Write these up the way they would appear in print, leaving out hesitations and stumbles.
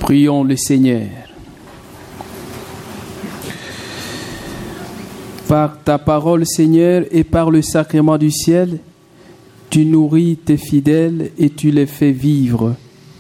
Prions le Seigneur. Par ta parole, Seigneur, et par le sacrement du ciel, tu nourris tes fidèles et tu les fais vivre.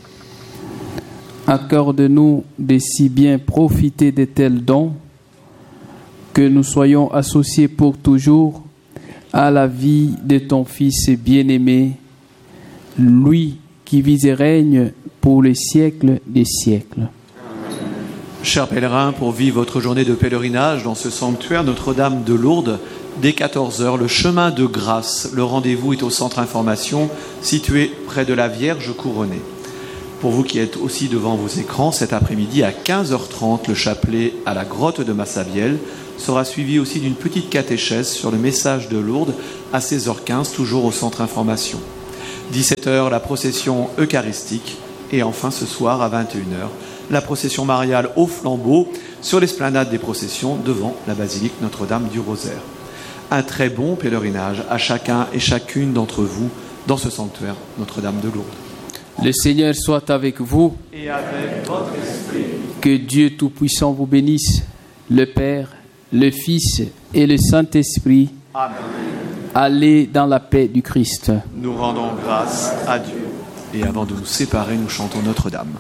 Accorde-nous de si bien profiter de tels dons que nous soyons associés pour toujours à la vie de ton Fils bien-aimé, lui qui vit et règne pour les siècles des siècles. Chers pèlerins, pour vivre votre journée de pèlerinage dans ce sanctuaire Notre-Dame de Lourdes, dès 14h, le chemin de grâce, le rendez-vous est au centre information situé près de la Vierge couronnée. Pour vous qui êtes aussi devant vos écrans, cet après-midi à 15h30, le chapelet à la grotte de Massabielle sera suivi aussi d'une petite catéchèse sur le message de Lourdes à 16h15, toujours au centre information. 17h, la procession eucharistique et enfin ce soir à 21h, la procession mariale au flambeau sur l'esplanade des processions devant la basilique Notre-Dame du Rosaire. Un très bon pèlerinage à chacun et chacune d'entre vous dans ce sanctuaire Notre-Dame de Lourdes. Le Seigneur soit avec vous. Et avec votre esprit. Que Dieu Tout-Puissant vous bénisse, le Père, le Fils et le Saint-Esprit. Amen. Allez dans la paix du Christ. Nous rendons grâce à Dieu. Et avant de nous séparer, nous chantons Notre-Dame.